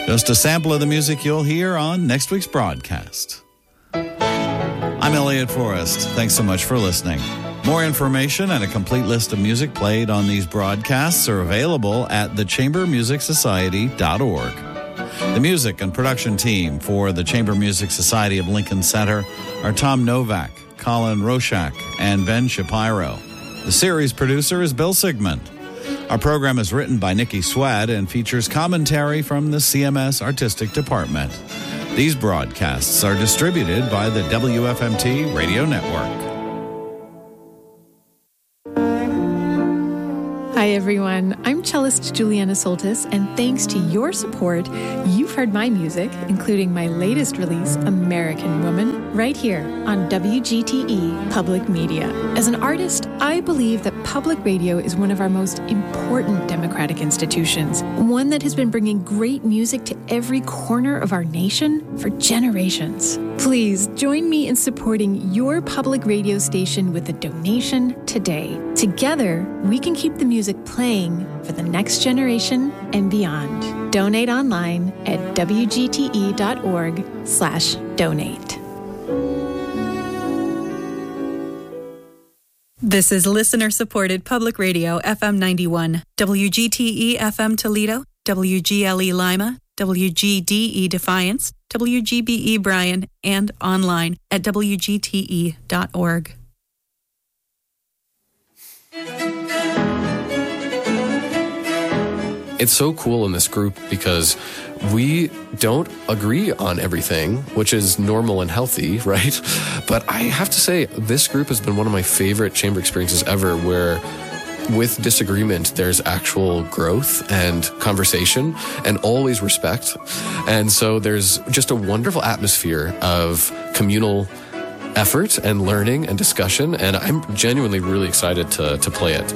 Just a sample of the music you'll hear on next week's broadcast. I'm Elliot Forrest. Thanks so much for listening. More information and a complete list of music played on these broadcasts are available at thechambermusicsociety.org. The music and production team for the Chamber Music Society of Lincoln Center are Tom Novak, Colin Roshak, and Ben Shapiro. The series producer is Bill Sigmund. Our program is written by Nikki Swad and features commentary from the CMS Artistic Department. These broadcasts are distributed by the WFMT Radio Network. Hi, everyone. I'm cellist Juliana Soltis, and thanks to your support, you've heard my music, including my latest release, American Woman, right here on WGTE Public Media. As an artist, I believe that public radio is one of our most important democratic institutions, one that has been bringing great music to every corner of our nation for generations. Please join me in supporting your public radio station with a donation today. Together, we can keep the music playing for the next generation and beyond. Donate online at wgte.org/donate. This is listener-supported public radio, FM 91, WGTE FM Toledo, WGLE Lima, WGDE Defiance, WGBE Bryan, and online at WGTE.org. It's so cool in this group because we don't agree on everything, which is normal and healthy, right? But I have to say, this group has been one of my favorite chamber experiences ever, where with disagreement, there's actual growth and conversation and always respect. And so there's just a wonderful atmosphere of communal effort and learning and discussion. And I'm genuinely really excited to play it.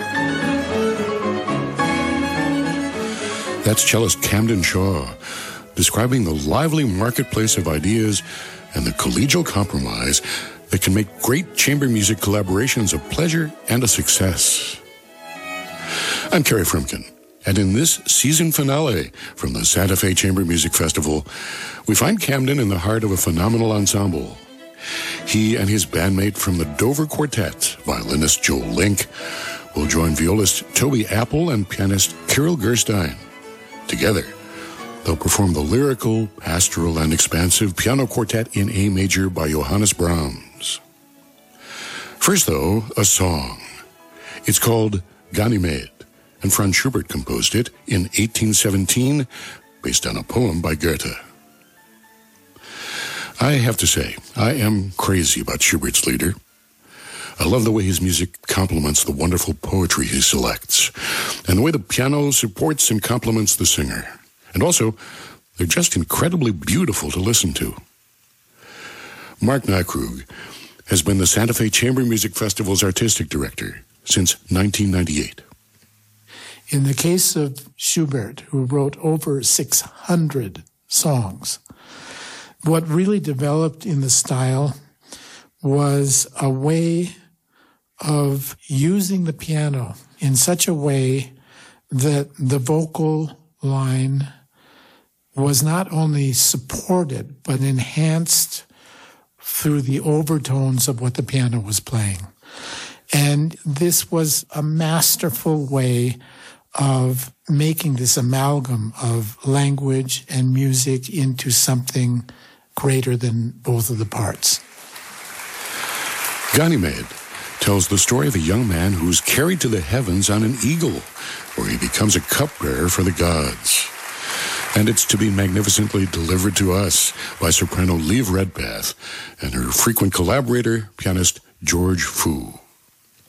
That's cellist Camden Shaw, describing the lively marketplace of ideas and the collegial compromise that can make great chamber music collaborations a pleasure and a success. I'm Kerry Frumkin, and in this season finale from the Santa Fe Chamber Music Festival, we find Camden in the heart of a phenomenal ensemble. He and his bandmate from the Dover Quartet, violinist Joel Link, will join violist Toby Apple and pianist Kirill Gerstein. Together, they'll perform the lyrical, pastoral, and expansive piano quartet in A major by Johannes Brahms. First, though, a song. It's called Ganymede, and Franz Schubert composed it in 1817, based on a poem by Goethe. I have to say, I am crazy about Schubert's Lieder. I love the way his music complements the wonderful poetry he selects, and the way the piano supports and complements the singer. And also, they're just incredibly beautiful to listen to. Mark Nykrug has been the Santa Fe Chamber Music Festival's artistic director since 1998. In the case of Schubert, who wrote over 600 songs, what really developed in the style was a way of using the piano in such a way that the vocal line was not only supported, but enhanced through the overtones of what the piano was playing. And this was a masterful way of making this amalgam of language and music into something greater than both of the parts. Ganymede tells the story of a young man who's carried to the heavens on an eagle, where he becomes a cupbearer for the gods. And it's to be magnificently delivered to us by soprano Liv Redpath and her frequent collaborator, pianist George Fu.